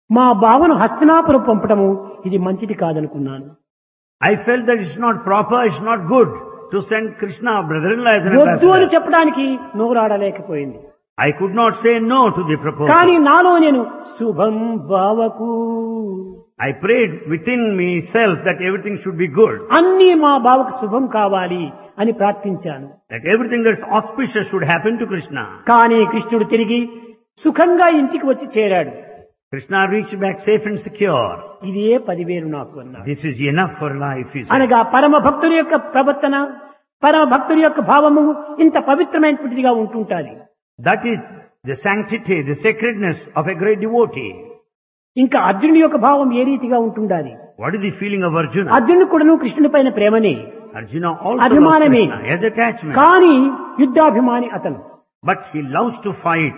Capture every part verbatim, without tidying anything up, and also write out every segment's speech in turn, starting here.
మా బావను హస్తినాపురం పంపటము ఇది మంచిది కాదనుకున్నాను. I felt that it's not proper, it's not good to send Krishna, brother-in-law, as an వద్దు అని ambassador. చెప్పడానికి నోరాడలేకపోయింది. I could not say no to the proposal. కానీ నాలో నేను శుభం బావకు I prayed within myself that everything should be good, అన్నీ మా బావకు శుభం కావాలి అని ప్రార్థించాను. that everything that's auspicious should happen to Krishna. కానీ కృష్ణుడు తిరిగి సుఖంగా ఇంటికి వచ్చి చేరాడు. Krishna reached back safe and secure. ఇదే పదివేలు నాకు అన్నాడు. This is enough for life, he said. అనగా పరమ భక్తుని యొక్క ప్రవర్తన, పరమ భక్తుని యొక్క భావము ఇంత పవిత్రమైనటువంటిదిగా ఉంటుంటాది. That is the sanctity, the sacredness of a great devotee. ఇంకా అర్జునుడి యొక్క భావం ఏ రీతిగా ఉంటుండాలి? What is the feeling of Arjuna? అర్జునుడు కూడాను కృష్ణుడి పైన ప్రేమనే, Arjuna also loves అభిమానమే, Krishna, he has attachment. కానీ యుద్ధాభిమాని అతను. But he loves to fight.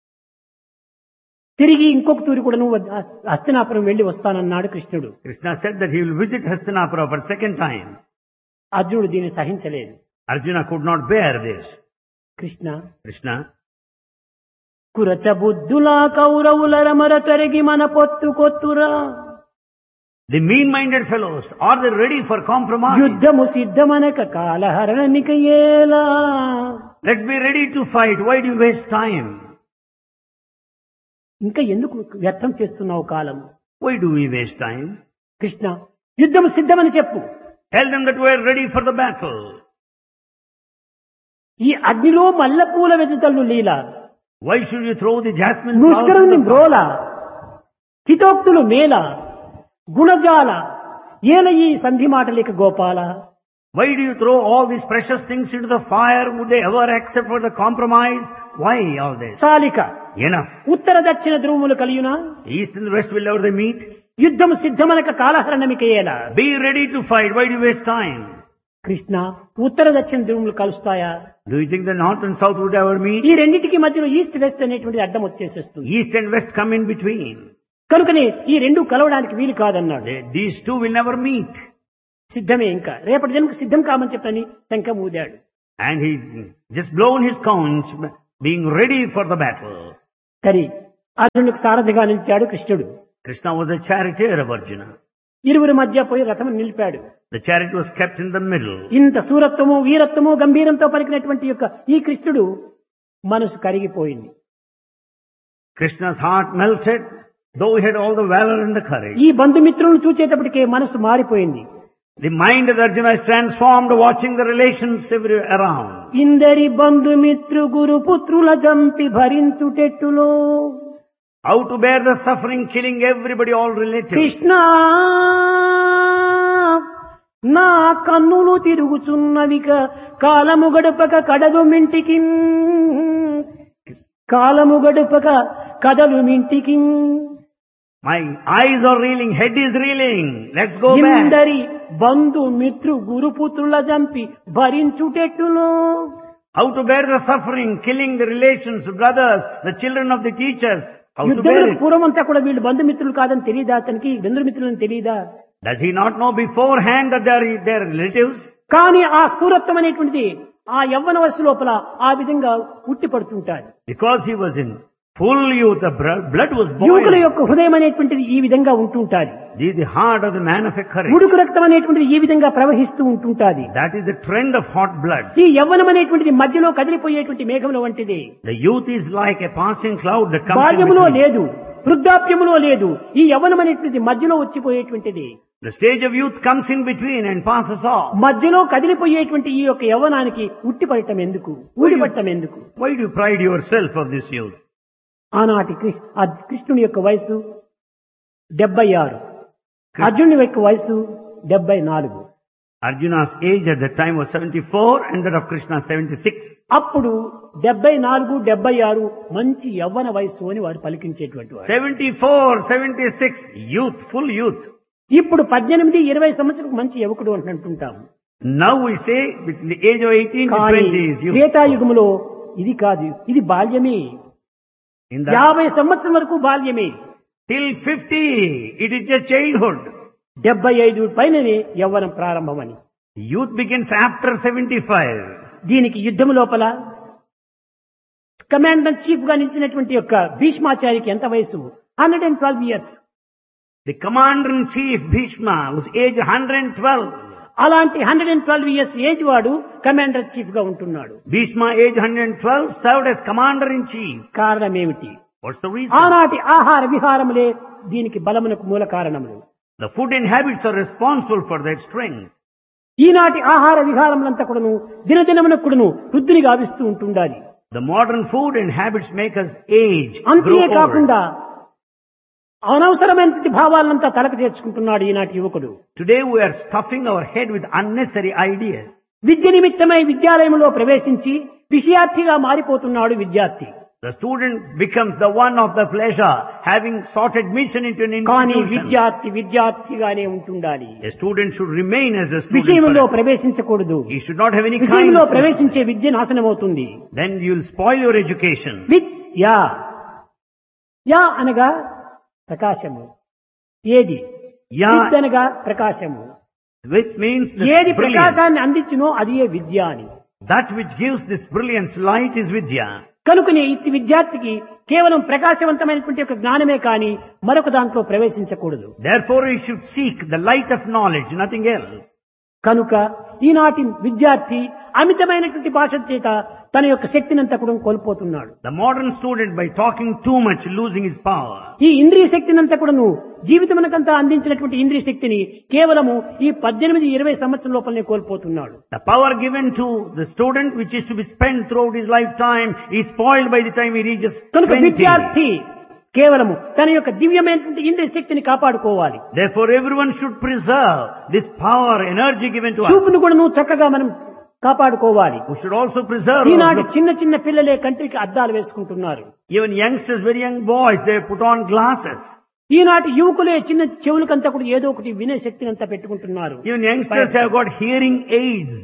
తిరిగి ఇంకొక తూరి కూడాను హస్తినాపురం వెళ్లి వస్తానన్నాడు కృష్ణుడు. Krishna said that he will visit Hastinapura for second time. అర్జునుడు దీన్ని సహించలేదు. Arjuna could not bear this. Krishna Krishna, కురచ బుద్ధులా కౌరవుల రమర తరిగి మన పొత్తు కొత్తురా, the mean-minded fellows, are they ready for compromise? యుద్ధము సిద్ధమనక కాలహరణమిక ఏలా. Let's be ready to fight. Why do you waste time? ఇంకా ఎందుకు వ్యర్థం చేస్తున్నావు కాలం? Why do we waste time? Krishna యుద్ధము సిద్ధమని చెప్పు. Tell them that we are ready for the battle. ఈ అగ్నిలో మల్లెపూల వెతుతలు లీల, Why should you throw the jasmine flowers ముష్కరుని in the బ్రోల, హితోక్తులు మేల, గుణజాల ఏల ఈ సంధి మాటలేక Gopala. Why do you throw all these precious things into the fire? Would they ever accept for the compromise? Why all this? చాలిక Enough. ఉత్తర దక్షిణ ధ్రువములు కలియునా, East and west will ever they meet? యుద్ధము సిద్ధమనక కాలహరణమిక ఏలా. Be ready to fight. Why do you waste time? Krishna ఉత్తర దక్షిణ ధ్రువములు కలుస్తాయా? Do you think the north and south would ever meet? ఈ రెండింటికి మధ్యలో east west అనేటువంటి అడ్డం వచ్చేసేస్తుంది. East and west come in between. కనుకనే ఈ రెండు కలవడానికి వీలు కాదన్నాడు. They- These two will never meet. సిద్ధమే, ఇంకా రేపటి జన్మకు సిద్ధం కామని చెప్పని శంఖం ఊదాడు. And he just blown his conch, being ready for the battle. కరి అర్జునుడికి సారథిగా నిలిచాడు కృష్ణుడు. Krishna was the charioteer of Arjuna. ఇరువురి మధ్య పోయి రథం నిలిపాడు. The chariot was kept in the middle. ఇంత సూరత్వము వీరత్వము గంభీరంతో పలికినటువంటి యొక్క ఈ కృష్ణుడు మనసు కరిగిపోయింది. Krishna's heart melted, though he had all the valor and the courage. ఈ బంధుమిత్రులను చూచేటప్పటికే మనసు మారిపోయింది. The mind of Arjuna is transformed watching the relations everywhere around. ఇందరి బంధుమిత్రు గురు పుత్రుల జంపి భరించుటెట్టులో How to bear the suffering, killing everybody, all relatives. Krishna నా కన్నులు తిరుగుచున్నవిక కాలము గడపక కడలు మింటికి, కాలము గడపక కదలు మింటికి. My eyes are reeling, head is reeling. Let's go back. ఇందరి Bandhu మిత్రు గురుపుత్రుల జంపి భరించుటెట్టులో How to bear the suffering, killing the relations, brothers, the children of the teachers. How to bear యుద్ధములకు it. పూర్వమంతా కూడా వీళ్ళు బంధుమిత్రులు కాదని తెలియదా? అతనికి బంధుమిత్రులని తెలియదా? Does he not know beforehand that they are their relatives? కానీ ఆ సూరత్వం అనేటువంటిది ఆ యవ్వన వయసు లోపల ఆ విధంగా ఉట్టి పడుతుంటాడు. Because he was in full youth, the br- blood was యువకుల boiling. యొక్క హృదయం అనేటువంటిది ఈ విధంగా ఉంటుంటాది. This is the heart of the man of a courage. ఉడుకు రక్తం అనేటువంటిది ఈ విధంగా ప్రవహిస్తూ ఉంటుంటాది. That is the trend of hot blood. ఈ యవ్వనం అనేటువంటిది మధ్యలో కదిలిపోయేటువంటి మేఘముల వంటిది. The youth is like a passing cloud that comes in బాల్యములో between. లేదు, వృద్ధాప్యములో లేదు. ఈ యవ్వనం అనేటువంటిది మధ్యలో వచ్చిపోయేటువంటిది. The stage of youth comes in between and passes off. మధ్యలో కదిలిపోయేటువంటి ఈ యొక్క యవ్వనానికి ఉట్టిపడటం ఎందుకు, ఊడిపడటం ఎందుకు? Why do you pride yourself of this youth? ఆనాటి కృ- ఆ కృష్ణుని యొక్క వయసు డెబ్బై ఆరు, అర్జునుని యొక్క వయసు డెబ్బై నాలుగు. Arjuna's age at that time was seventy-four and that of Krishna seventy-six. అప్పుడు డెబ్బై నాలుగు డెబ్బై ఆరు మంచి యవ్వన వయస్సు అని వారు పలికించేటువంటి వారు. seventy-four, seventy-six, youth, full youth. ఇప్పుడు పద్దెనిమిది ఇరవై సంవత్సరం మంచి యువకుడు అని అంటుంటాము. Now we say between the age of eighteen to కానీ twenty is youth. త్రేతాయుగములో ఇది కాదు, ఇది బాల్యమే. In that, యాభై సంవత్సరం వరకు బాల్యమే. till fifty, it is just childhood. డెబ్బై ఐదు పైననే యవ్వనం ప్రారంభమని. Youth begins after seventy-five. దీనికి యుద్ధము లోపల కమాండర్ చీఫ్ గా నిలిచినటువంటి యొక్క భీష్మాచారికి ఎంత వయసు? Hundred and twelve years. The commander-in-chief Bhishma was age one hundred twelve. అలాంటి hundred and twelve years age వాడు కమాండర్ చీఫ్ గా ఉంటున్నాడు. Bhishma, age one hundred twelve, served as commander-in-chief. కారణం ఏమిటి? What's the reason? ఆనాటి ఆహార విహారములే దీనికి బలమునకు మూల కారణములు. The food and habits are responsible for that strength. ఈనాటి ఆహార విహారములంతా కూడాను దినదినమునకు కూడాను వృద్ధిని గావిస్తూ ఉంటుండాలి. The modern food and habits make us age, grow అంతే old. కాకుండా అనవసరమైనటువంటి భావాలంతా తలకు చేర్చుకుంటున్నాడు ఈనాటి యువకుడు. Today we are stuffing our head with unnecessary ideas. విద్య నిమిత్తమై విద్యాలయంలో ప్రవేశించి విషయార్థిగా మారిపోతున్నాడు విద్యార్థి. The student becomes the one of the pleasure, having sought admission into an కానీ institution. విద్యార్థి విద్యార్థిగానే ఉంటుండాలి. A student should remain as a student. విషయంలో forever. ప్రవేశించకూడదు. He should not have any kind విషయంలో of... ప్రవేశించే విద్య నాశనమవుతుంది. Then you will spoil your education. విద్యా yeah అనగా ప్రకాశము. ఏది? Yeah విద్య అనగా ప్రకాశము. which means the ఏది brilliance. ప్రకాశాన్ని అందించునో అది ఏ విద్య అని. That which gives this brilliance light is Vidya. కనుకనే ఇట్టి విద్యార్థికి కేవలం ప్రకాశవంతమైనటువంటి ఒక జ్ఞానమే కానీ మరొక దాంట్లో ప్రవేశించకూడదు. Therefore he should seek the light of knowledge, nothing else. కనుక ఈనాటి విద్యార్థి అమితమైనటువంటి భాష చేత తన యొక్క శక్తినంతా కూడా కోల్పోతున్నాడు. The modern student, by talking too much, losing his power. ఈ ఇంద్రియ శక్తినంతా కూడాను జీవితమునకంతా అందించినటువంటి ఇంద్రియ శక్తిని కేవలము ఈ పద్దెనిమిది ఇరవై సంవత్సరం లోపలనే కోల్పోతున్నాడు. The power given to the student, which is to be spent throughout his lifetime, is spoiled by the time he reaches కనుక twenty. విద్యార్థి కేవలము తన యొక్క దివ్యమైనటువంటి ఇంద్రియ శక్తిని కాపాడుకోవాలి. Therefore everyone should preserve this power, energy given to us. చూపును కూడా నువ్వు చక్కగా మనం కాపాడుకోవాలి. We should also preserve. ఈనాటి our- చిన్న చిన్న పిల్లలే కంటికి అద్దాలు వేసుకుంటున్నారు. Even youngsters, very young boys, they put on glasses. ఈనాటి యువకులే చిన్న చెవులకంతా కూడా ఏదో ఒకటి వినే శక్తిని అంతా పెట్టుకుంటున్నారు. Even youngsters have got hearing aids.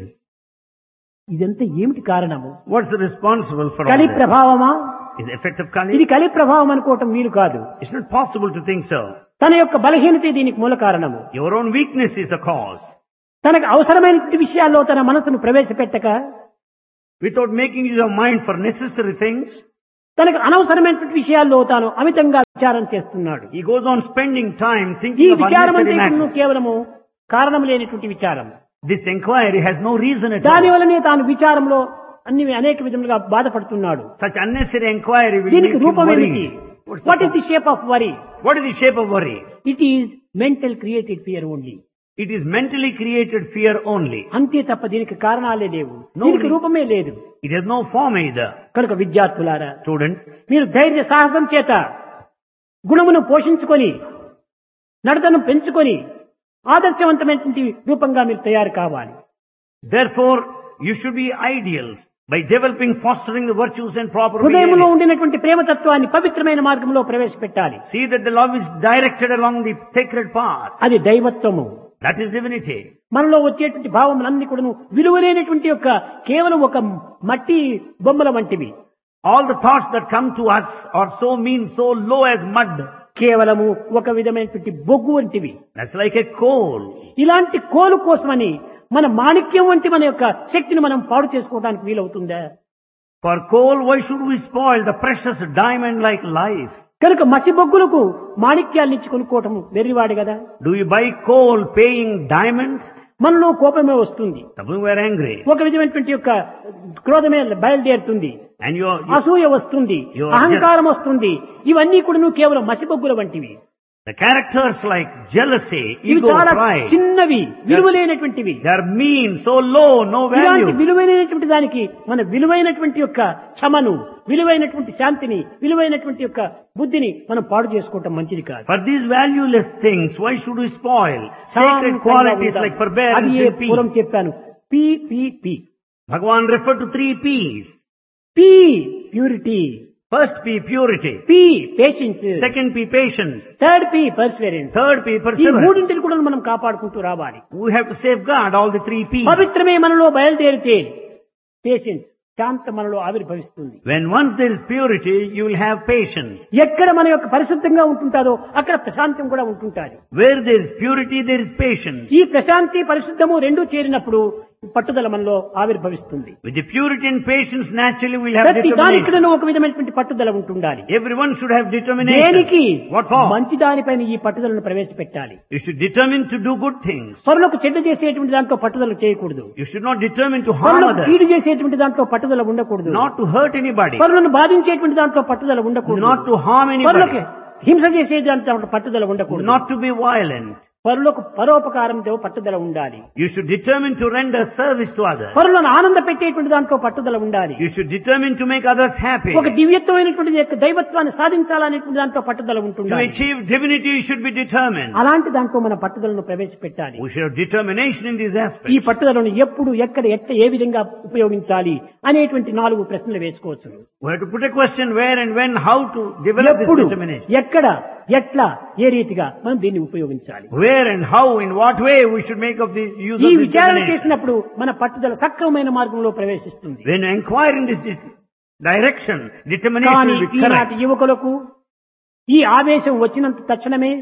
ఇదంతా ఏమిటి కారణము? What's responsible for all కలి this? ప్రభావమా? Is the effect of ఇది Kali? కలి ప్రభావం అనుకోవటం వీలు కాదు. It's not possible to think so. తన యొక్క బలహీనత దీనికి మూల కారణము. Your own weakness is the cause. తనకు అవసరమైనటువంటి విషయాల్లో తన మనసును ప్రవేశపెట్టక Without making use of mind for necessary things, తనకు అనవసరమైనటువంటి విషయాల్లో తాను అమితంగా విచారం చేస్తున్నాడు. he goes on spending time ఈ thinking of విచారం unnecessary అంటే matters. కేవలము కారణం లేనటువంటి విచారం. This inquiry has no reason at దాని all. వల్లనే తాను విచారంలో అన్ని అనేక విధములుగా బాధపడుతున్నాడు. Such unnecessary inquiry will make దీనికి you రూపం ఏమిటి? worry. What's the what is the form? Shape of worry? What is the shape of worry? It is mental created fear only. It is mentally created fear only. అంతే తప్ప దీనికి కారణాలే లేవు. No దీనికి reason. రూపమే లేదు. It has no form either. కనుక విద్యార్థులారా, Students, మీరు ధైర్య సాహసం చేత గుణమును పోషించుకొని నడతను పెంచుకొని ఆదర్శవంతమైనటువంటి రూపంగా మీరు తయారు కావాలి. therefore, you should be ideals by developing, fostering the virtues and proper హృదయంలో behavior. ఉండినటువంటి ప్రేమతత్వాన్ని పవిత్రమైన మార్గంలో ప్రవేశపెట్టాలి. See that the love is directed along the sacred path. అది దైవత్వము. That is divinity. మనలో వచ్చేటువంటి భావములన్నీ కూడా విలువలేనటువంటి యొక్క కేవలం ఒక మట్టి బొమ్మల వంటివి. All the thoughts that come to us are so mean, so low as mud. కేవలము ఒక విధమైనటువంటి బొగ్గు వంటివి. That's like a coal. ఇలాంటి కోలు కోసమని మన మాణిక్యం వంటి మన యొక్క శక్తిని మనం పాడు చేసుకోవడానికి వీలవుతుందా? For coal, why should we spoil the precious diamond like life? కనుక మసి బొగ్గులకు మాణిక్యాలు ఇచ్చి కొనుక్కోవటం వెర్రివాడు కదా. Do you buy coal paying diamond? మనలో కోపమే వస్తుంది. Suppose we are angry. ఒక విధమైనటువంటి యొక్క క్రోధమే బయలుదేరుతుంది. And you are, you, అసూయ వస్తుంది, You are అహంకారం వస్తుంది. ఇవన్నీ కూడా కేవలం మసిబొగ్గుల వంటివి. the characters like jealousy, ఇవి ego, చాలా pride, చిన్నవి, విలువలేనటువంటివి. they are mean, so low, no ఇలాంటి value. విలువైనటువంటి దానికి మన విలువైనటువంటి యొక్క క్షమను, విలువైనటువంటి శాంతిని, విలువైనటువంటి యొక్క బుద్ధిని మనం పాడు చేసుకోవటం మంచిది కాదు. For these valueless things, why should we spoil sacred శాంతంగా qualities ఉందాం. like forbearance అది and పూర్వం peace? చెప్పాను. P P P Bhagavan referred to three P's. P purity, First P, purity. P patience, Second P, patience. Third P Perseverance. Third P, ఈ perseverance. మూడింటిని కూడా మనం కాపాడుకుంటూ రావాలి. We have to safeguard all the three P's. పవిత్రమే మనలో బయలుదేరితే patience, శాంత మనలో ఆవిర్భవిస్తుంది. When once there is purity, you will have patience. ఎక్కడ మన యొక్క పరిశుద్ధంగా ఉంటుంటారో అక్కడ ప్రశాంతం కూడా ఉంటుంటారు. Where there is purity, there is patience. ఈ ప్రశాంతి పరిశుద్ధము రెండు చేరినప్పుడు పట్టుదల మనలో ఆవిర్భవిస్తుంది. With the purity and patience, naturally we'll have ప్రతి determination. దానికిడను ఒక విధమైనటువంటి పట్టుదల ఉంటుండాలి. Everyone should have determination. దేనికి? What for? మంచి దానిపైన ఈ పట్టుదలను ప్రవేశపెట్టాలి. You should determine to do good things. పరులకు చెడ్డ చేసేటువంటి దాంట్లో పట్టుదల చేయకూడదు. You should not determine to harm పరులకు others. కీడు చేసేటువంటి దాంట్లో పట్టుదల ఉండకూడదు. Not to hurt anybody. పరులను బాధించేటువంటి దాంట్లో పట్టుదల ఉండకూడదు. Not to harm పరులకు anybody. హింస చేసే దాంట్లో పట్టుదల ఉండకూడదు. Not to be violent. పరులకు పరోపకారంతో పట్టుదల ఉండాలి. You should determine to render service to others. పరులను ఆనంద పెట్టేటువంటి దాంట్లో పట్టుదల ఉండాలి. You should determine to make others happy. ఒక దివ్యత్వమైనటువంటి యొక్క దైవత్వాన్ని సాధించాలనేటువంటి దాంట్లో పట్టుదల To ఉంటుంది. achieve divinity, you should be determined. అలాంటి దాంట్లో మన పట్టుదలను ప్రవేశపెట్టాలి. We should have determination in these ఈ aspects. పట్టుదలను ఎప్పుడు ఎక్కడ ఎట్లా ఏ విధంగా ఉపయోగించాలి అనేటువంటి నాలుగు ప్రశ్నలు వేసుకోవచ్చు. We have to put a question where and when, how to develop this ఎప్పుడు determination. ఎక్కడ ఎట్లా ఏ రీతిగా మనం దీన్ని ఉపయోగించాలి. Where and how, in what way we should make of the use ఈ of this విచారణ determination. చేసినప్పుడు మన పట్టుదల సక్రమమైన మార్గంలో ప్రవేశిస్తుంది. When you inquire in this, this direction, determination కానీ will be ఈనాటి correct. యువకులకు ఈ ఆవేశం వచ్చినంత తక్షణమే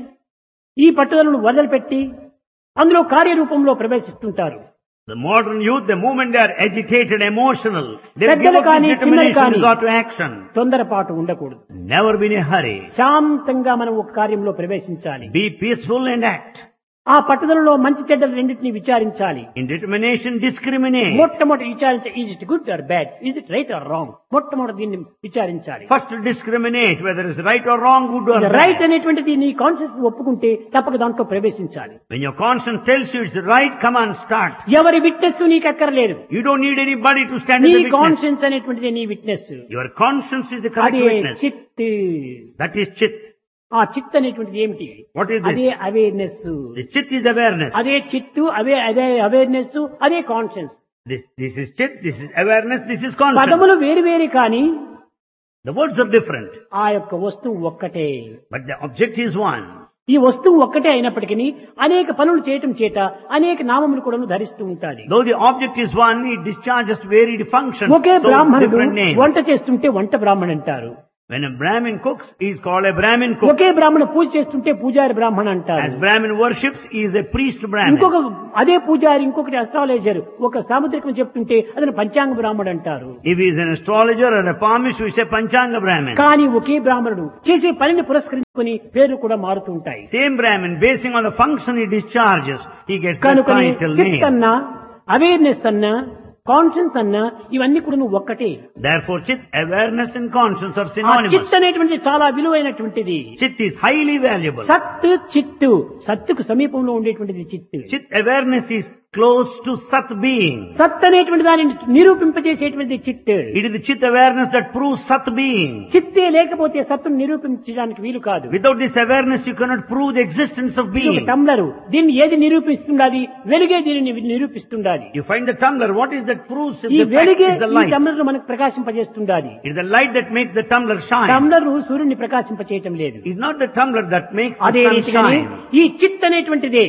ఈ పట్టుదలను వదిలిపెట్టి అందులో కార్యరూపంలో ప్రవేశిస్తుంటారు. The modern youth, the moment they are agitated, emotional, they give పెద్దలు up కానీ this చిన్నలు determination కానీ resort to action. తొందరపాటు ఉండకూడదు. Never be in a hurry. శాంతంగా మనం ఒక కార్యంలో ప్రవేశించాలి. Be peaceful and act. ఆ పట్టుదలలో మంచి చెడ్డలు రెండింటినీ విచారించాలి. In determination, discriminate. మొట్టమొదటి విచారించాలి. Is it good or bad, is it right are wrong, మొట్టమొదటి దీన్ని విచారించాలి. First discriminate whether it's right or wrong, good or bad. Right అనేటువంటిది నీ కాన్షియస్ ఒప్పుకుంటే తప్పక దాంట్లో ప్రవేశించాలి. When your conscience tells you it's right, come on, start. ఎవరి witness నీకు అక్కర్లేదు. You don't need anybody to stand నీ as a witness. కాన్షియన్స్ అనేటువంటిది నీ witness. Your conscience is the correct అదే witness. చిత్. That is chit. ఆ చిత్ అనేటువంటిది ఏమిటి? What is this? అదే awareness. The chit is awareness. అదే చిత్తు, అవే అదే అవేర్నెస్, అదే conscience. This, this is chit, this is awareness, this is conscience. పదములు వేరు వేరు కానీ The words are different, ఆ యొక్క వస్తువు ఒక్కటే. but the object is one. ఈ వస్తువు ఒక్కటే అయినప్పటికీ అనేక పనులు చేయటం చేత అనేక నామములు కూడా ధరిస్తూ ఉంటాది. Though the object is one, it discharges varied functions. Okay So బ్రాహ్మణుడు different names. వంట చేస్తుంటే వంట బ్రాహ్మణ అంటారు. When a Brahmin cooks, he is called a Brahmin cook. ఒకే బ్రాహ్మణ పూజ చేస్తుంటే పూజారి బ్రాహ్మణ అంటారు. As Brahmin worships, he is a priest Brahmin. ఇంకొక అదే పూజారి ఇంకొకటి అస్ట్రాలజర్ ఒక సాముద్రికం చెప్తుంటే అతను పంచాంగ బ్రాహ్మణ అంటారు. If he is an astrologer or a palmist, we say Panchanga Brahmin. కానీ ఒకే బ్రాహ్మణుడు చేసే పనిని పురస్కరించుకొని పేర్లు కూడా మారుతూ ఉంటాయి. Same Brahmin, basing on the function he discharges, he gets the కనుకనే title చిత్ name. అన్నా అవేర్నెస్ అన్నా కాన్షియన్స్ అన్నా ఇవన్నీ కూడా నువ్వు ఒక్కటే. Therefore, chit, awareness and conscience are ఆ synonymous. చిత్ అనేటువంటిది చాలా విలువైనటువంటిది. Chit is highly valuable. సత్ చిత్తు, సత్తుకు సమీపంలో ఉండేటువంటిది చిత్తు. Chit awareness is close to Sat being. సత్ అనేటువంటి దానిని నిరూపింపజేసేటువంటి చిత్. It is the Chit awareness that proves Sat being. చిత్తే లేకపోతే సత్తును నిరూపించడానికి వీలు కాదు. Without this awareness, you cannot prove the existence of ఇది ఒక being. టంబ్లరు, దీన్ని ఏది నిరూపిస్తుండాలి? వెలుగే దీనిని నిరూపిస్తుండాలి. You find the tumbler. What is that proves ఈ the fact వెలుగే is the ఈ light. టంబ్లర్ మనకు ప్రకాశింపజేస్తుండాలి. It is the light that makes the tumbler shine. టంబ్లరు సూర్యుని ప్రకాశింపచేయటం లేదు. It's not the tumbler that makes the అదే sun రీతిగానే shine. ఈ చిత్ అనేటువంటిదే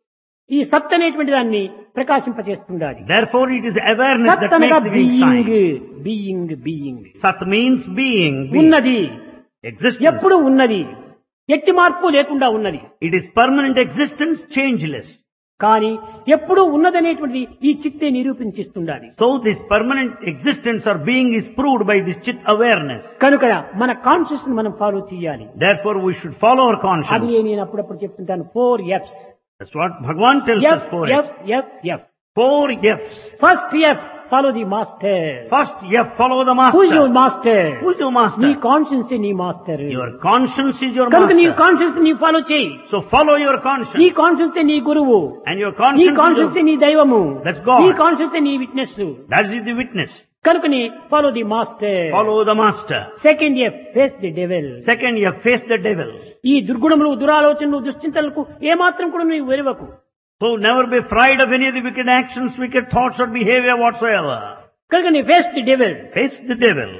ఈ సత్ అనేటువంటి దాన్ని ప్రకాశింపచేస్తుండాలి. Therefore, it is the awareness సత్ that అనగా makes the wind shine. Being, being, being. Sat means being, being. ఉన్నది, Existence. ఎప్పుడు ఉన్నది, ఎట్టి మార్పు లేకుండా ఉన్నది. It is permanent existence, changeless. కానీ ఎప్పుడు ఉన్నదనేటువంటిది ఈ చిత్తే నిరూపించిస్తుండాలి. So this permanent existence or being is proved by this chit awareness. కనుక మన కాన్షియస్ మనం ఫాలో చేయాలి. Therefore, we should follow our అది conscience. నేను అప్పుడప్పుడు చెప్తుంటాను. Four ఎఫ్స్. That's what Bhagavan tells us. F Four F F's. F F. Four F's. First F follow the master. First F, follow the who is your master. Master? Who is your master? నీ conscience నీ master. Your conscience is your కనుక నీ master. Conscience నీ follow చేయి. So follow your నీ conscience. Conscience నీ గురువు. And your నీ conscience is కాన్షియన్స్ your, నీ దైవము. That's God. నీ కాన్షియన్స్ నీ witness. that is the witness. కనుక నీ follow the master. Follow the master. Second F face the devil. Second F, face the devil. ఈ దుర్గుణములు దురాలోచనలు దుశ్చింతలకు ఏమాత్రం కూడా నువ్వు వెరవకు. So never be afraid of any of the wicked actions, wicked thoughts or behavior whatsoever. కనుక నీ face the devil. Face the devil.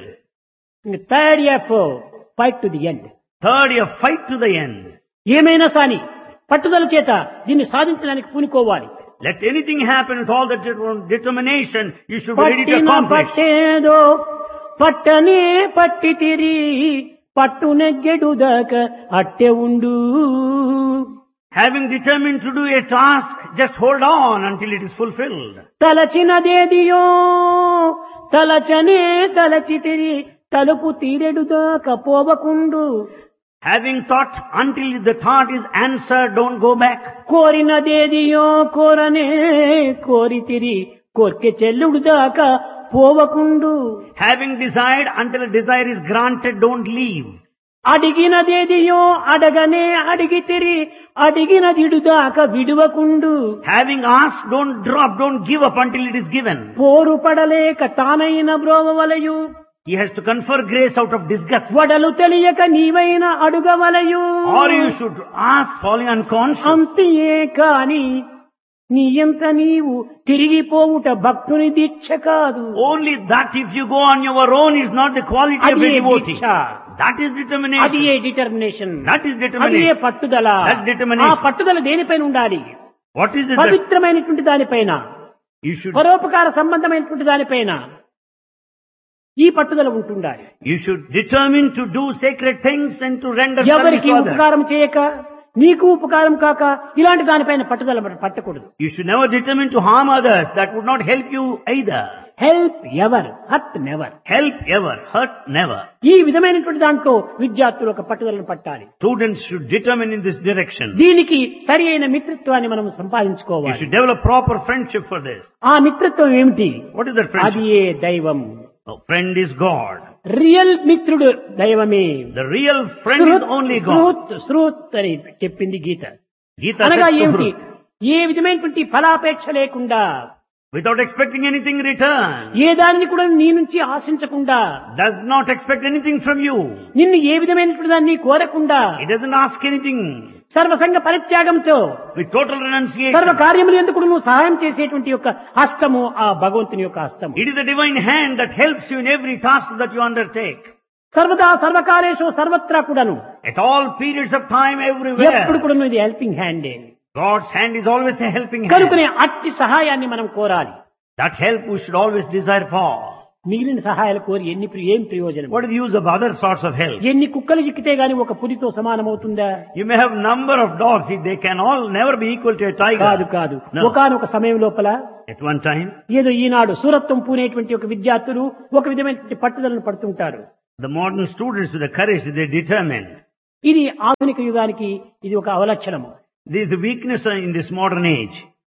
Third F fight to the end. Third F, fight to the end. ఏమైనా సాని పట్టుదల చేత దీన్ని సాధించడానికి పూనుకోవాలి. Let anything happen with all that determination, you should be ready to పట్టిన accomplish. పట్టేదో పట్టనే పట్టి తిరి పట్టు నెగ్గెడుదాక అట్టె ఉండు. Having determined to do a task, just hold on until it is fulfilled. తలచినదేదియో తలచనే తలచితిరి తలుపు తీరెడుదాక పోవకుండు. Having thought until the thought is answered, don't go back. కోరినదేదియో కోరనే కోరితిరి కోర్కె చెల్లుడుదాక పోవకుండు. Having desired until a desire is granted, don't leave. అడిగినదేదియో అడగనే అడిగితిరి అడిగినదిడుదాక విడువకుండు. Having asked, don't drop, don't give up until it is given. పోరు పడలేక తానైన బ్రోవవలయు. He has to confer grace out of disgust. వడలు తెలియక నీవైన అడుగవలయు. Or you should ask falling unconscious. అంతియే కాని నీయంత నీవు తిరిగిపోవుట భక్తుని దీక్ష కాదు. Only that if you go on your own is not the quality of a అదియే devotee. దీక్ష. That is అది determination. A determination. That is అది ఏ determination. పట్టుదల. That determination. ఆ పట్టుదల దేనిపైన ఉండాలి? What is it that పవిత్రమైనటువంటి దానిపైన, you should, పరోపకార సంబంధమైనటువంటి దానిపైన ఈ పట్టుదల ఉంటుండాలి. you should determine to do sacred things and to render service ఎవరికి to others. ఉపకారం చేయక నీకు ఉపకారం కాక ఇలాంటి దానిపైన పట్టుదల పట్టకూడదు. You should never determine to harm others. That would not help you either. Help ever hurt never. Help ever, hurt never. ఈ విధమైనటువంటి దాంట్లో విద్యార్థులు ఒక పట్టుదలను పట్టాలి. Students should determine in this direction. దీనికి సరి అయిన మిత్రత్వాన్ని మనం You సంపాదించుకోవాలి. should develop proper friendship for this. ఆ మిత్రత్వం ఏమిటి? What is that అది friendship? ఏ దైవం. A friend is God. Real మిత్రుడు దైవమే. The real friend is only God. శ్రూత్ శ్రూత్ అని చెప్పింది గీత. Gita అనగా says ఏమిటి? Suhrut. ఏ విధమైనటువంటి ఫలాపేక్ష లేకుండా, Without expecting anything in return. ఏ దానిని కూడా నీ నుంచి ఆశించకుండా, Does not expect anything from you. నిన్ను ఏ విధమైనటువంటి దాన్ని కోరకుండా, It doesn't ask anything. సర్వసంగ పరిత్యాగంతో With total renunciation. సర్వ కార్యములు ఎందుకు నువ్వు సహాయం చేసేటువంటి యొక్క హస్తము ఆ భగవంతుని యొక్క హస్తము. It is the divine hand that helps you in every task that you undertake. సర్వదా సర్వకాలేషు సర్వత్రా కూడాను, At all periods of time, ఎప్పుడు everywhere. కూడా ఇది helping హ్యాండే. God's hand is always a helping hand. కనుకనే అట్టి సహాయాన్ని మనం కోరాలి. That help we should always desire for. మిగిలిన సహాయాలు కోరి ఎన్ని ప్రి- ఏం ప్రయోజనం? What is the use of other sorts of help? ఎన్ని కుక్కలు చిక్కితే గాని ఒక పులితో సమానమవుతుందా? You may have number of dogs, they can all never be equal to a కాదు tiger. కాదు. No. ఒకానొక సమయం లోపల At one time, ఏదో ఈనాడు సూరత్వం పూనేటువంటి ఒక విద్యార్థులు ఒక విధమైనటువంటి పట్టుదలను పడుతుంటారు. the modern students with the courage, they determined. ఇది ఆధునిక యుగానికి ఇది ఒక అవలక్షణము. This is the weakness in this modern age.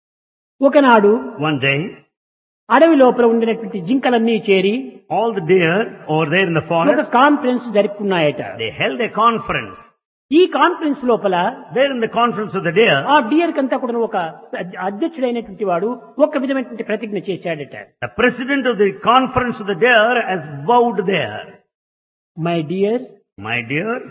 ఒకనాడు One day, అడవి లోపల ఉండినటువంటి జింకలన్నీ చేరి all the deer over there in the ఒక forest, conference జరుపుకున్నాయట. they held a conference. ఈ కాన్ఫరెన్స్ లోపల There in the conference of the deer, ఆ dear కంతా కూడా ఒక అధ్యక్షుడైనటువంటి వాడు ఒక విధమైనటువంటి ప్రతిజ్ఞ చేశాడట. the president of the conference of the deer has vowed there. My dear, My dears,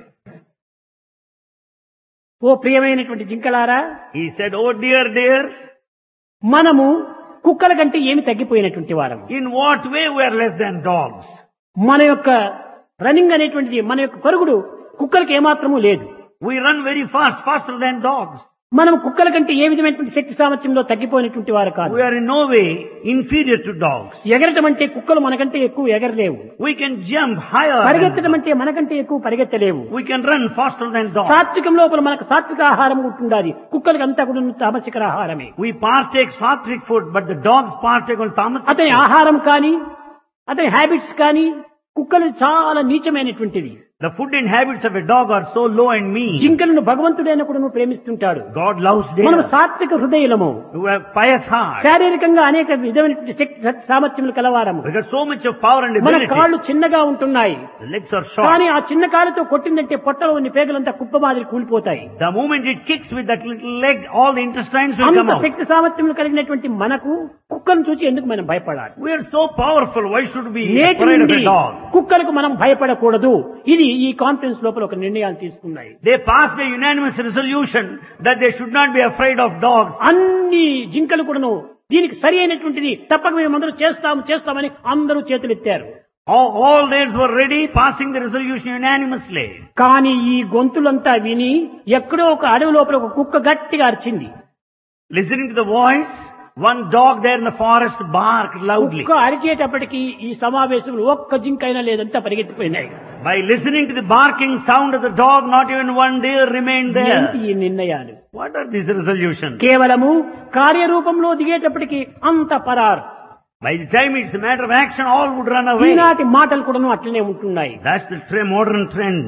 ఓ ప్రియమైనటువంటి జింకలారా, he said, oh dear dears, మనము కుక్కల కంటే ఏమి తగ్గిపోయినటువంటి వారము. in what way we are less than dogs? మన యొక్క రన్నింగ్ అనేటువంటిది, మన యొక్క పరుగుడు కుక్కలకి ఏమాత్రము లేదు. We run very fast, faster than dogs. మనం కుక్కల కంటే ఏ విధమైనటువంటి శక్తి సామర్థ్యంలో తగ్గిపోయినటువంటి వారు కాదు. We are in no way inferior to dogs. ఎగరటం అంటే కుక్కలు మనకంటే ఎక్కువ ఎగరలేవు. We can jump higher. than పరిగెత్తడం dogs. అంటే మనకంటే ఎక్కువ పరిగెత్తలేవు. We can run faster than dogs. సాత్వికం లోపల మనకు సాత్విక ఆహారం ఉంటుండాలి. కుక్కలకి అంతా కూడా తామసిక ఆహారమే. We partake sattvic food, but the dogs partake on tamasic అతని food. ఆహారం కానీ అతని హ్యాబిట్స్ కానీ కుక్కలు చాలా నీచమైనటువంటిది. The food and habits of a dog are so low and mean. జింకలను భగవంతుడైన కూడా ప్రేమిస్తుంటాడు. God loves మనం deer. సాత్విక హృదయలము, You have pious heart. శారీరకంగా అనేక విధమైనటువంటి శక్తి సత్ సామర్థ్యములు కలవారము. We got so much of power and మన ability. కాళ్ళు చిన్నగా ఉంటున్నాయి. The legs are short. కానీ ఆ చిన్న కాలుతో కొట్టిందంటే పొట్టలో ఉన్న పేగులంతా కుప్ప మాదిరి కూలిపోతాయి. The moment it kicks with that little leg, all the intestines will come అంత out. శక్తి సామర్థ్యములు కలిగినటువంటి మనకు కుక్కను చూసి ఎందుకు మనం భయపడాలి? We are so powerful. Why should we be నేటి afraid of నుండి a dog? కుక్కలకు మనం భయపడకూడదు. ఇది ఈ కాన్ఫరెన్స్ లోపల ఒక నిర్ణయాలు తీసుకున్నాయి. They passed a unanimous resolution that they should not be afraid of dogs. అన్ని జింకలు కూడాను దీనికి సరి అయినటువంటిది తప్పక మేము అందరూ చేస్తాము చేస్తామని అందరూ చేతులెత్తారు. All, all theirs were ready, passing the resolution unanimously. కానీ ఈ గొంతులంతా విని ఎక్కడో ఒక అడవి లోపల ఒక కుక్క గట్టిగా అరిచింది. Listening to the voice, One dog there in the forest barked loudly. ఒక్క అరిచేటప్పటికి ఈ సమావేశంలో ఒక్క జింకైనా లేదంతా పరిగెత్తిపోయినాయి. By listening to the barking sound of the dog, not even one deer remained there. ఏంటి ఈ నిర్ణయాలు? What are these resolutions? కేవలము కార్యరూపంలో దిగేటప్పటికి అంత పరారు. By the time it's a matter of action, all would run away. ఈనాటి మాటలు కూడాను అట్లనే ఉంటున్నాయి. That's the tre- modern trend.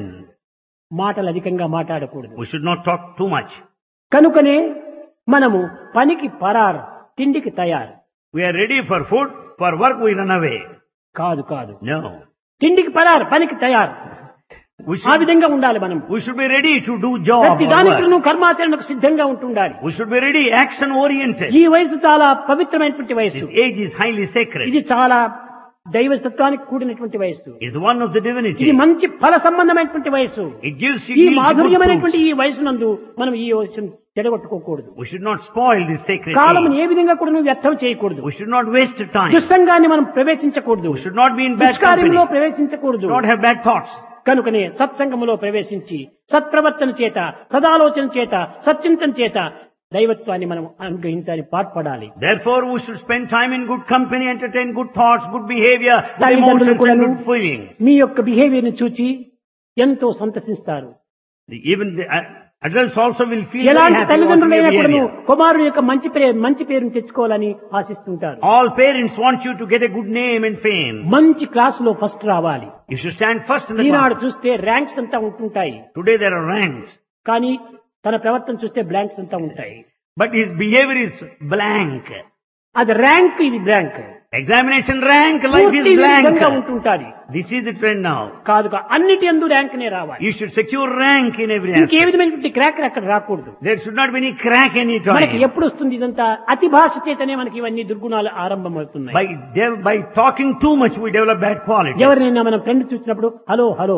మాటలు అధికంగా మాట్లాడకూడదు. We should not talk too much. కనుకనే మనము పనికి పరారు, తిండికి తయారు. We are ready for food, for work we run away. కాదు కాదు. No. తిండికి పరారు, పనికి తయారు. We ఆ should, విధంగా ఉండాలి మనం. we should be ready to do job ప్రతి or దానికి work. కర్మాచరణకు సిద్ధంగా ఉంటుండాలి. We should be ready, action oriented. ఈ వయసు చాలా పవిత్రమైనటువంటి వయసు. This age is highly sacred. ఇది చాలా దైవతత్వానికి కూడినటువంటి వయసు. It's one of the divinity. ఇది మంచి ఫల సంబంధమైనటువంటి వయసు. It gives you ఈ yields good మాధుర్యమైనటువంటి fruits. ఈ వయసునందు మనం ఈ వయసును చెడగొట్టుకోకూడదు. We should not spoil this sacred column age. ఏ విధంగా కూడా నువ్వు వ్యర్థం చేయకూడదు. We should not waste time. దుస్సంగాన్ని మనం ప్రవేశించకూడదు. We should not be in bad company. దుష్కార్యంలో ప్రవేశించకూడదు. Not have bad thoughts. కనుకనే సత్సంగములో ప్రవేశించి సత్ప్రవర్తన చేత సదాలోచన చేత సచ్చింతన చేత దైవత్వాన్ని మనం అనుగ్రహించాలి, పాటుపడాలి. Therefore, we should spend time in good company, entertain good thoughts, good behavior, good తల్లిదండ్రులు emotions కూడాను and good feelings. మీ యొక్క బిహేవియర్ ని చూచి ఎంతో సంతసిస్తారు. The- Even the uh, adults also will feel very ఎలాంటి happy about తల్లిదండ్రులైనా your కూడాను behavior. కుమారుడు యొక్క మంచి పేరు మంచి పేరును తెచ్చుకోవాలని ఆశిస్తుంటారు. All parents want you to get a good name and fame. మంచి క్లాసులో ఫస్ట్ రావాలి. You should stand first in the Eenadu class. చూస్తే ర్యాంక్స్ అంతా ఉంటుంటాయి, Today there are ranks, కానీ తన ప్రవర్తన చూస్తే బ్లాంక్స్ అంతా ఉంటాయి. but his behavior is blank. అది ర్యాంక్, ఇది బ్లాంక్. Examination rank, life పూర్తి is blank. విరుద్ధంగా ఉంటుంటాది. This is the trend now. కాదు కా- అన్నిటి యందు ర్యాంక్ నే రావాలి. You should secure rank in every ఇంకే aspect. విధమైనటువంటి క్రాక్ అక్కడ రాకూడదు. There should not be any crack any మనకి time. ఎప్పుడు వస్తుంది ఇదంతా? అతి భాష చేతనే మనకి ఇవన్నీ దుర్గుణాలు ఆరంభమవుతున్నాయి. By, de- by talking too much, we develop bad qualities. ఎవరినైనా మనం ఫ్రెండ్ చూసినప్పుడు hello hello,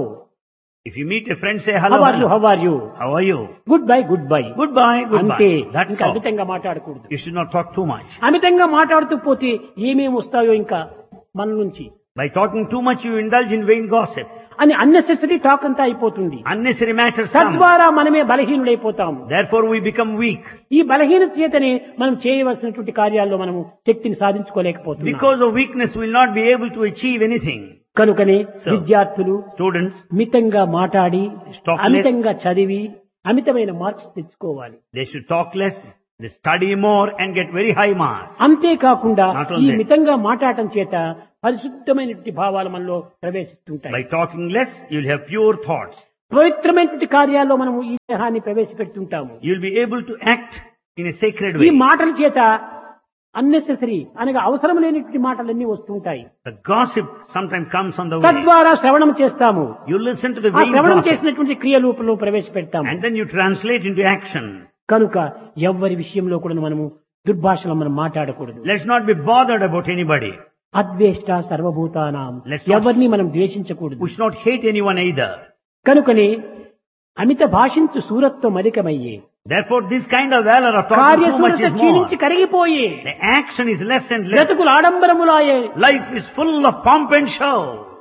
If you meet a friend, say how hello. Are you, hello. How are you, How are you? Good bye good bye, Goodbye, అంతే. goodbye. That's ఇంకా all. అమితంగా మాట్లాడకూడదు. You should not talk too much. అమితంగా మాట్లాడుతూ పోతే ఏమేమి వస్తాయో ఇంకా మన నుంచి By talking too much, you indulge in vain gossip. అని అన్నెసెసరీ టాక్ అంతా అయిపోతుంది. Unnecessary matters come. తద్వారా మనమే బలహీనులైపోతాము. Therefore, we become weak. ఈ బలహీనత చేతనే మనం చేయవలసినటువంటి కార్యాల్లో మనము శక్తిని సాధించుకోలేకపోతున్నాం. Because of weakness, we will not be able to achieve anything. కనుకనే So, విద్యార్థులు Students, మితంగా మాట్లాడి Talk less. అమితంగా చదివి అమితమైన మార్క్స్ తెచ్చుకోవాలి. they should talk less, they study more and get very high marks. అంతేకాకుండా Not ఈ only- మితంగా మాట్లాడటం చేత పరిశుద్ధమైనటువంటి భావాలు మనలో ప్రవేశిస్తుంటాయి. By talking less, you'll have pure thoughts. పవిత్రమైనటువంటి కార్యాల్లో మనము ఈ దేహాన్ని ప్రవేశపెడుతుంటాము. You'll be able to act in a sacred ఈ way. మాటల చేత అన్నెసెసరీ అనగా అవసరం లేనటువంటి మాటలన్నీ వస్తుంటాయి. The gossip sometimes comes on the way. తద్వారా శ్రవణం చేస్తాము. You listen to the ఆ vain శ్రవణం gossip చేసినటువంటి క్రియరూపంలో ప్రవేశపెడతాము. and then you translate into action. కనుక ఎవ్వరి విషయంలో కూడా మనము దుర్భాషలో మనం మాట్లాడకూడదు. Let's not be bothered about anybody. అద్వేష్ట సర్వభూతానాం, Let's not- ఎవరిని మనం ద్వేషించకూడదు. We should not hate anyone either. కనుకనే అమిత భాషించు సూరత్వం అధికమయ్యే, Therefore, this kind of valor of talking too much కార్యశూరత is more. క్షీణించి కరిగిపోయే, The action is less and less. బ్రతుకులు ఆడంబరములాయే. Life is full of pomp and show.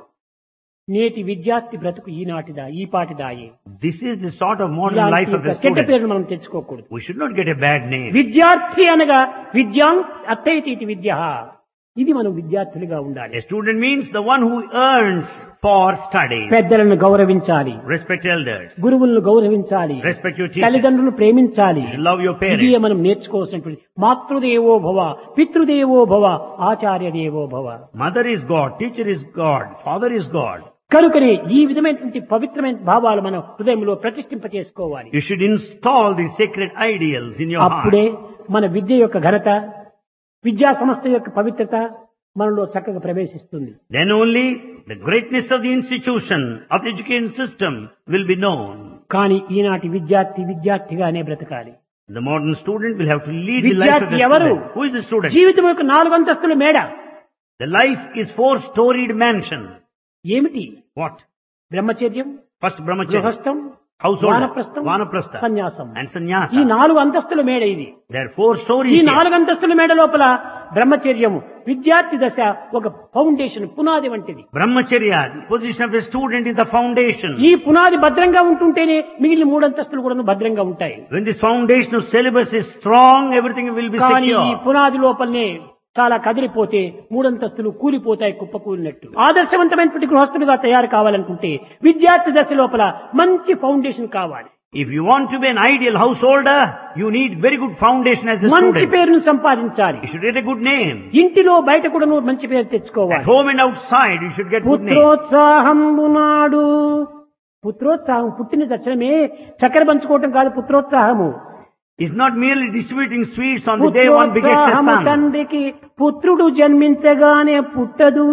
నేటి విద్యార్థి బ్రతుకు ఈనాటిదా, ఈ పాటిదాయే. This is the sort of modern ఇలాంటి life of the యొక్క చెడ్డ student. పేరును మనం తెచ్చుకోకూడదు. We should not get a bad name. విద్యార్థి అనగా విద్యాం అర్థైతి విద్య, ఇది మనం విద్యార్థులుగా ఉండాలి. A student means the one who earns for study. పెద్దలను గౌరవించాలి, Respect elders. గురువులను గౌరవించాలి, Respect your teachers. తల్లిదండ్రులను ప్రేమించాలి. You should love your ఇది parents. మనం నేర్చుకోవాల్సినటువంటి మాతృదేవో భవ, పితృదేవో భవ, ఆచార్య దేవో భవ. Mother is God, teacher is God, father is God. కనుకనే ఈ విధమైనటువంటి పవిత్రమైన భావాలు మనం హృదయంలో ప్రతిష్ఠింప చేసుకోవాలి. You should install these sacred ideals in your అప్పుడే heart. మన విద్య యొక్క ఘనత, విద్యా సంస్థ యొక్క పవిత్రత మనలో చక్కగా ప్రవేశిస్తుంది. Then only the greatness of the institution, of the education system will be known. కానీ ఈనాటి విద్యార్థి విద్యార్థిగానే బ్రతకాలి. The modern student will have to lead the life of the విద్యార్థి ఎవరు? student. Who is the student? జీవితం యొక్క నాలుగు అంతస్తుల మేడ. The life is four-storied mansion. ఏమిటి? What? బ్రహ్మచర్యం, First brahmacharya, గృహస్థం, householder, వానప్రస్థం, vanaprastha, సన్యాసం. and ఈ sannyasa. నాలుగు అంతస్తుల మేడ ఇది. There are four ఈ stories here. నాలుగు అంతస్తుల మేడ లోపల బ్రహ్మచర్యము విద్యార్థి దశ ఒక ఫౌండేషన్ పునాది వంటిది. Brahmacharya, the position of a student is the foundation. ఈ పునాది భద్రంగా ఉంటుంటేనే మిగిలిన మూడు అంతస్తులు కూడా భద్రంగా ఉంటాయి. When this foundation of syllabus is strong, everything will be కానీ ఈ secure. పునాది లోపలనే చాలా కదిలిపోతే మూడంతస్తులు కూలిపోతాయి, కుప్పకూలినట్టు. ఆదర్శవంతమైనటువంటి గృహస్థులుగా తయారు కావాలనుకుంటే విద్యార్థి దశ లోపల మంచి ఫౌండేషన్ కావాలి. If you want to be an ideal householder, you need very good foundation as a మంచి student. పేరును సంపాదించాలి. You should get a good name. ఇంటిలో బయట కూడా నువ్వు మంచి పేరు At తెచ్చుకోవాలి. home and outside, you should get good name. పుత్రోత్సాహంబు నాడు, పుత్రోత్సాహం పుట్టిన తక్షణమే చక్కెర పంచుకోవటం కాదు పుత్రోత్సాహము. It's not merely distributing sweets on the day one begets a పుత్రోత్సాహము son. తండ్రికి పుత్రుడు జన్మించగానే పుట్టదు.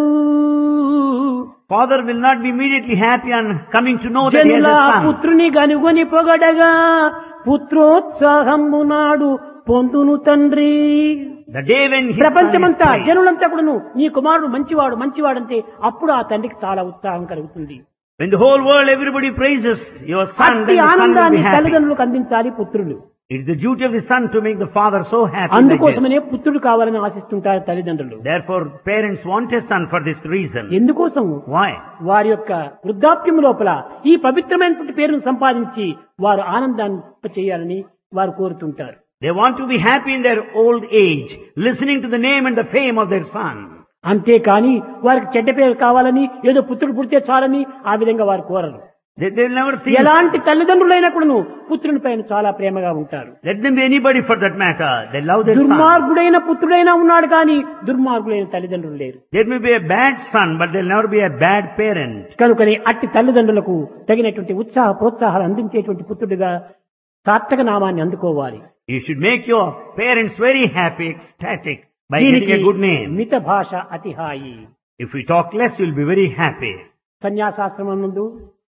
Father will not be immediately happy on coming to know that he has జనుల a son. పుత్రుని గనుగొని పొగడగా పుత్రోత్సాహంబు నాడు పొందును తండ్రి. The day when his son is ప్రపంచమంతా praised. జనులంతా కూడాను నీ కుమారుడు మంచివాడు మంచివాడంటే అప్పుడు ఆ తండ్రికి చాలా ఉత్సాహం కలుగుతుంది. When the whole world, everybody praises your son, అట్టి then the son will ఆనందాన్ని be happy. తల్లిదండ్రులకు అందించాలి పుత్రులు. It is the duty of the son to make the father so happy. like this. అందుకోసమనే పుత్రుడు కావాలని ఆశిస్తుంటారు తల్లిదండ్రులు. Therefore, parents want a son for this reason. ఎందుకోసం? Why? వారి యొక్క వృద్ధాప్యం లోపల ఈ పవిత్రమైనటువంటి పేరును సంపాదించి వారు ఆనందాన్ని చేయాలని వారు కోరుతుంటారు. They want to be happy in their old age, listening to the name and the fame of their son. అంతేకాని వారికి చెడ్డ పేరు కావాలని ఏదో పుత్రుడు పుడితే చాలని ఆ విధంగా వారు కోరరు. They, they will never think. ఎలాంటి తల్లిదండ్రులైనా కూడాను పుత్రుని పైన చాలా ప్రేమగా ఉంటారు. Let them be anybody for that matter. They love their son. దుర్మార్గుడైన పుత్రుడైనా ఉన్నాడు కానీ దుర్మార్గులైన తల్లిదండ్రులు లేరు. There may be a bad son, but they'll never be a bad parent. కనుకని అట్టి తల్లిదండ్రులకు తగినటువంటి ఉత్సాహ ప్రోత్సాహాలు అందించేటువంటి పుత్రుడిగా సార్థక నామాన్ని అందుకోవాలి. You should make your parents very happy, ecstatic, by దీనికి getting a good name. మిత భాష అతిహాయి. If we talk less, you'll be very happy. సన్యాసాశ్రమం నందు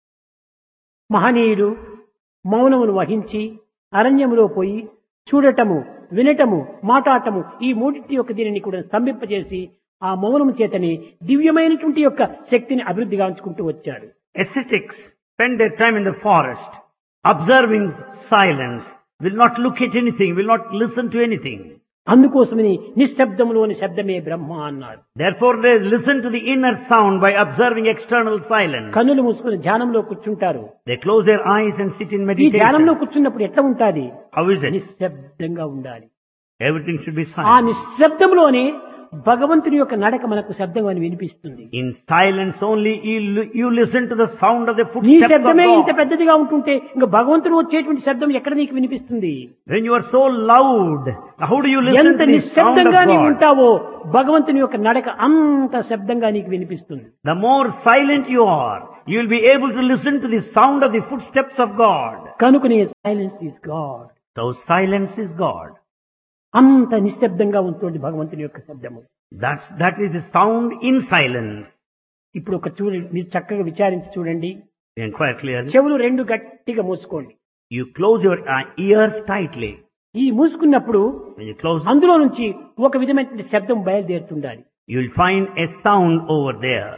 మహనీయుడు మౌనమును వహించి అరణ్యములో పోయి చూడటము, వినటము, మాట్లాడటము ఈ మూడింటి యొక్క దీనిని కూడా స్తంభింపజేసి ఆ మౌనము చేతని దివ్యమైనటువంటి యొక్క శక్తిని అభివృద్ధిగా ఉంచుకుంటూ వచ్చాడు. Ascetics spend their time in the forest, observing silence, will not look at anything, will not listen to anything. అందుకోసమని నిశ్శబ్దములోని శబ్దమే బ్రహ్మ అన్నాడు. Therefore they listen to the inner sound by observing external silence. కన్నులు మూసుకుని ధ్యానంలో కూర్చుంటారు. They close their eyes and sit in ఈ ధ్యానంలో meditation. కూర్చున్నప్పుడు ఎట్లా ఉంటాది? How is it? నిశ్శబ్దంగా ఉండాలి. Everything should be ఆ silent. నిశ్శబ్దంలోనే భగవంతుని యొక్క నడక మనకు శబ్దం అని వినిపిస్తుంది. In silence only you, li- you listen to the sound of the నీ footsteps of శబ్దమే ఇంత God. పెద్దదిగా ఉంటుంటే ఇంకా భగవంతుడు వచ్చేటువంటి శబ్దం ఎక్కడ నీకు వినిపిస్తుంది? When you are so loud, how do you listen ఎంత to the sound of నిశ్శబ్దంగా నీవు God? ఉంటావో భగవంతుని యొక్క నడక అంత శబ్దంగా నీకు వినిపిస్తుంది. The more silent you are, you will be able to listen to the sound of the footsteps of God. కనుకనే silence is God. So silence is God. అంత నిశ్శబ్దంగా ఉంటుంది భగవంతుని యొక్క శబ్దము. That's, that is the sound in silence. ఇప్పుడు ఒక చూడ మీరు చక్కగా విచారించి చూడండి. You inquire clearly. చెవులు రెండు గట్టిగా మూసుకోండి. You close your uh, ears tightly. ఈ మూసుకున్నప్పుడు When you close, అందులో నుంచి ఒక విధమైన శబ్దం బయలుదేరుతుండాలి. you will find a sound over there.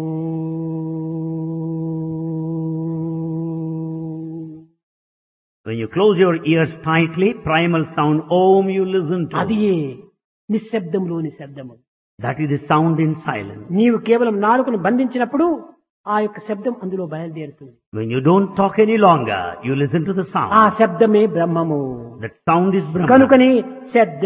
When you close your ears tightly, primal sound Om you listen to. అది నిశ్శబ్దంలోని శబ్దము. That is the sound in silence. నీవు కేవలం నాలుకను బంధించినప్పుడు ఆ యొక్క శబ్దం అందులో బయలుదేరుతుంది. When you don't talk any longer, you listen to the ఆ sound. శబ్దమే బ్రహ్మము. That sound is Brahma. కనుకని శబ్ద